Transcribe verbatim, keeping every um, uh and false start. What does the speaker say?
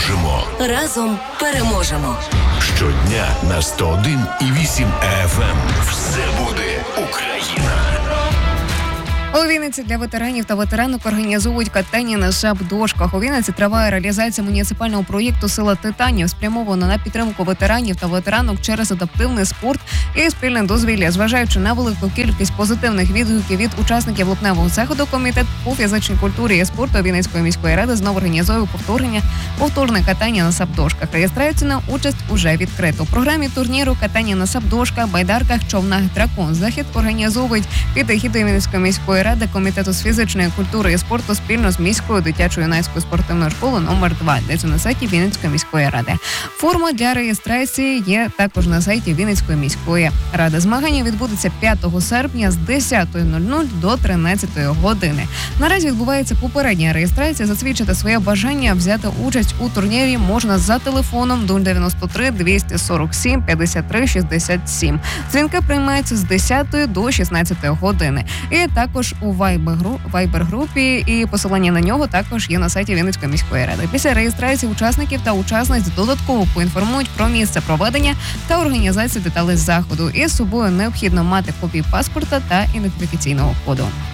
дружимо. Разом переможемо. Щодня на сто один і вісім еф ем. Все буде Україна. У Вінниці для ветеранів та ветеранок організовують катання на сап-дошках. У Вінниці триває реалізація муніципального проєкту «Сила титанів», спрямована на підтримку ветеранів та ветеранок через адаптивний спорт і спільне дозвілля. Зважаючи на велику кількість позитивних відгуків від учасників липневого заходу, комітет по фізичній культурі і спорту Вінницької міської ради знову організує повторення повторне катання на сап-дошках. Реєстрацію на участь уже відкрито. У програмі турніру катання на сап-дошках, байдарках, човнах «Дракон». Захід організовують під егідою Вінницької міської ради, комітету з фізичної культури і спорту спільно з міською дитячо-юнацькою спортивною школою номер два, де це на сайті Вінницької міської ради. Форма для реєстрації є також на сайті Вінницької міської ради. Змагання відбудеться п'ятого серпня з десятої до тринадцятої години. Наразі відбувається попередня реєстрація. Засвідчити своє бажання взяти участь у турнірі можна за телефоном нуль дев'яносто три двісті сорок сім п'ятдесят три шістдесят сім. Дзвінки приймаються з десятої до шістнадцятої години. І також у Вайбер-групі, і посилання на нього також є на сайті Вінницької міської ради. Після реєстрації учасників та учасниць додатково поінформують про місце проведення та організацію деталей заходу. І з собою необхідно мати копію паспорта та ідентифікаційного коду.